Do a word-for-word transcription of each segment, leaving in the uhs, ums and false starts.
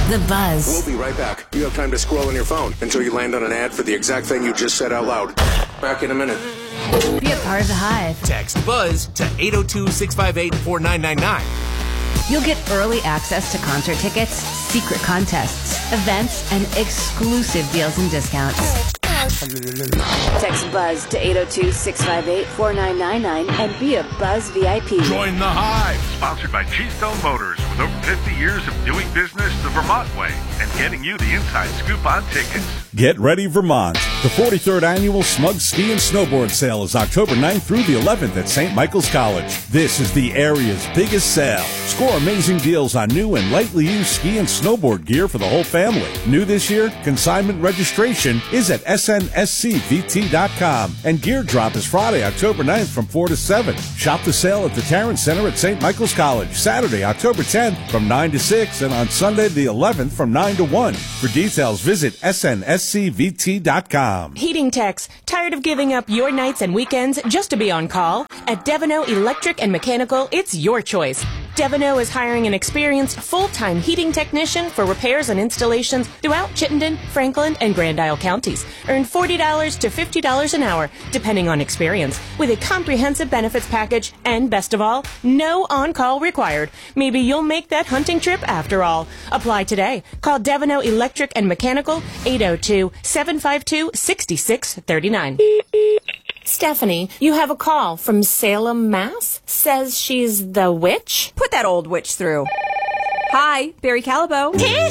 The Buzz. We'll be right back. You have time to scroll on your phone until you land on an ad for the exact thing you just said out loud. Back in a minute. Be a part of the Hive. Text BUZZ to eight oh two, six five eight, four nine nine nine. You'll get early access to concert tickets, secret contests, events, and exclusive deals and discounts. Text BUZZ to eight oh two, six five eight, four nine nine nine and be a Buzz V I P. Join the Hive. Sponsored by Keystone Motors with over fifty years of doing business the Vermont way and getting you the inside scoop on tickets. Get ready, Vermont. The forty-third Annual Smug Ski and Snowboard Sale is October ninth through the eleventh at Saint Michael's College. This is the area's biggest sale. Score amazing deals on new and lightly used ski and snowboard gear for the whole family. New this year, consignment registration is at S N S C V T dot com. And gear drop is Friday, October ninth from four to seven. Shop the sale at the Tarrant Center at Saint Michael's College, Saturday, October tenth from nine to six, and on Sunday the eleventh from nine to one. For details, visit S N S C V T dot com. Heating techs, tired of giving up your nights and weekends just to be on call? At Devino Electric and Mechanical, it's your choice. Devino is hiring an experienced full-time heating technician for repairs and installations throughout Chittenden, Franklin, and Grand Isle counties. Earn forty dollars to fifty dollars an hour, depending on experience, with a comprehensive benefits package, and best of all, no on-call required. Maybe you'll make that hunting trip after all. Apply today. Call Devino Electric and Mechanical, eight oh two, seven five two, six six three nine. Stephanie, you have a call from Salem, Mass. Says she's the witch? Put that old witch through. Hi, Barry Callebaut.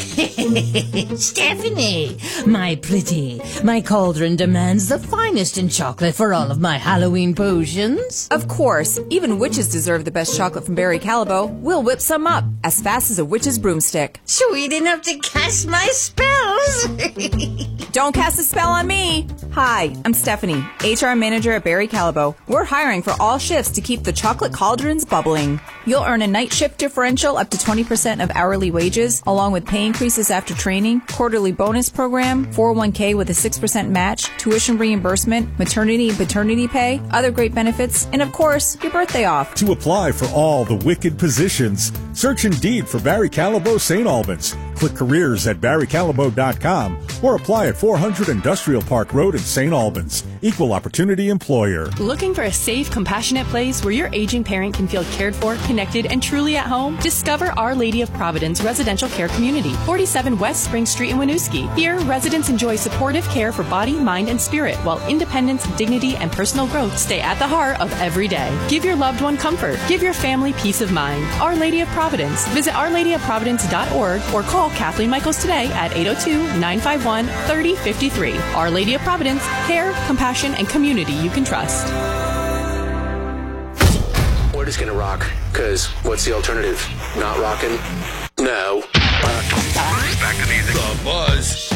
Stephanie, my pretty, my cauldron demands the finest in chocolate for all of my Halloween potions. Of course, even witches deserve the best chocolate from Barry Callebaut. We'll whip some up as fast as a witch's broomstick. Sweet enough to cast my spells. Don't cast a spell on me. Hi, I'm Stephanie, H R manager at Barry Callebaut. We're hiring for all shifts to keep the chocolate cauldrons bubbling. You'll earn a night shift differential up to twenty percent of hourly wages, along with pay increases after training, quarterly bonus program, four oh one k with a six percent match, tuition reimbursement, maternity and paternity pay, other great benefits, and of course, your birthday off. To apply for all the wicked positions, search Indeed for Barry Callebaut Saint Albans. Click careers at barry callebaut dot com or apply at four hundred Industrial Park Road in Saint Albans. Equal opportunity employer. Looking for a safe, compassionate place where your aging parent can feel cared for, connected, and truly at home? Discover Our Lady of Providence Residential Care Community, forty-seven West Spring Street in Winooski. Here, residents enjoy supportive care for body, mind, and spirit, while independence, dignity, and personal growth stay at the heart of every day. Give your loved one comfort. Give your family peace of mind. Our Lady of Providence. Visit our lady of providence dot org or call Kathleen Michaels today at eight oh two, nine five one, three oh five three. Our Lady of Providence. Care, compassion, and community you can trust. We're just gonna rock, because what's the alternative? Not rocking? No. Back to music. The Buzz.